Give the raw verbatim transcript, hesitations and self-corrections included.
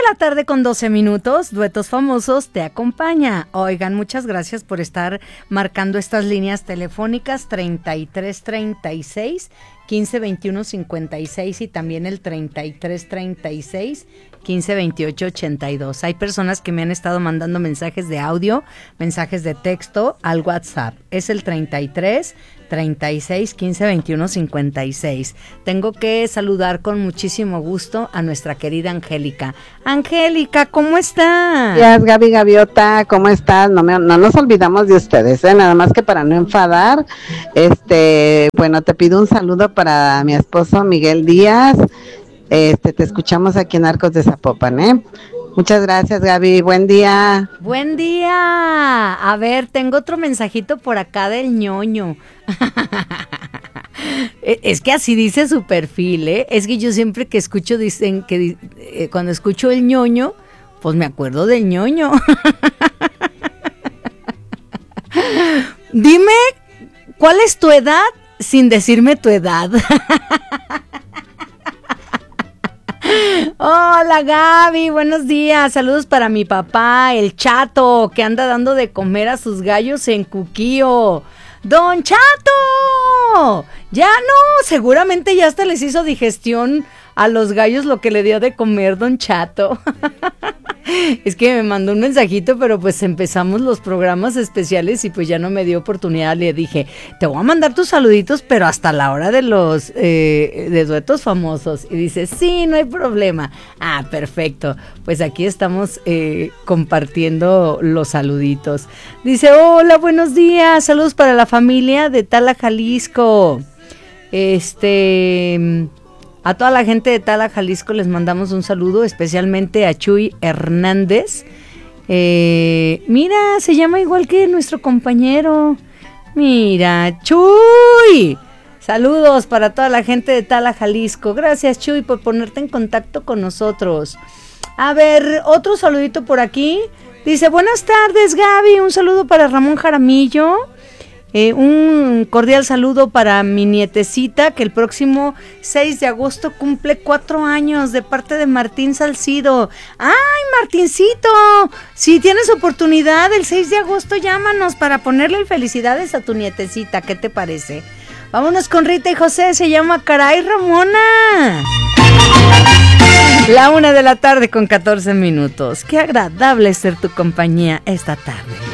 la tarde con doce minutos, Duetos Famosos te acompaña. Oigan, muchas gracias por estar marcando estas líneas telefónicas treinta y tres treinta y seis, quince veintiuno cincuenta y seis y también el treinta y tres treinta y seis, quince veintiocho ochenta y dos. Hay personas que me han estado mandando mensajes de audio, mensajes de texto al WhatsApp. Es el treinta y tres treinta y seis, quince veintiuno cincuenta y seis. Tengo que saludar con muchísimo gusto a nuestra querida Angélica. Angélica, ¿cómo estás? Gracias, Gaby Gaviota, ¿cómo estás? No, me, no nos olvidamos de ustedes, ¿eh? Nada más que para no enfadar, este, bueno, te pido un saludo para mi esposo Miguel Díaz. Este, te escuchamos aquí en Arcos de Zapopan, ¿eh? Muchas gracias, Gaby, buen día. Buen día. A ver, tengo otro mensajito por acá del ñoño. Es que así dice su perfil, ¿eh? Es que yo siempre que escucho, dicen que eh, cuando escucho el ñoño, pues me acuerdo del ñoño. Dime, ¿cuál es tu edad sin decirme tu edad? Hola Gaby, buenos días, saludos para mi papá, el Chato, que anda dando de comer a sus gallos en Cuquío. ¡Don Chato! Ya no, seguramente ya hasta les hizo digestión a los gallos lo que le dio de comer Don Chato. Es que me mandó un mensajito, pero pues empezamos los programas especiales y pues ya no me dio oportunidad. Le dije, te voy a mandar tus saluditos, pero hasta la hora de los eh, de Duetos Famosos. Y dice, sí, no hay problema. Ah, perfecto. Pues aquí estamos eh, compartiendo los saluditos. Dice, hola, buenos días. Saludos para la familia de Tala, Jalisco. Este... A toda la gente de Tala, Jalisco les mandamos un saludo, especialmente a Chuy Hernández. Eh, mira, se llama igual que nuestro compañero. Mira, Chuy. Saludos para toda la gente de Tala, Jalisco. Gracias, Chuy, por ponerte en contacto con nosotros. A ver, otro saludito por aquí. Dice, buenas tardes, Gaby. Un saludo para Ramón Jaramillo. Eh, un cordial saludo para mi nietecita que el próximo seis de agosto cumple cuatro años de parte de Martín Salcido. ¡Ay, Martincito! Si tienes oportunidad el seis de agosto llámanos para ponerle felicidades a tu nietecita. ¿Qué te parece? Vámonos con Rita y José, se llama Caray Ramona. La una de la tarde con catorce minutos. Qué agradable ser tu compañía esta tarde.